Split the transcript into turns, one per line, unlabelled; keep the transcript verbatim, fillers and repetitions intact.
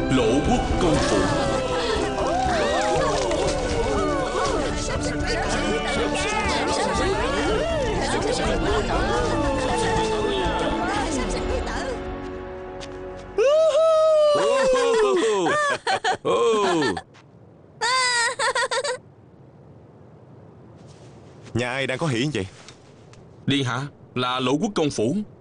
Lỗ Quốc công phủ.
Nhà ai đang có hỷ vậy?
Điện hạ, là Lỗ Quốc công phủ.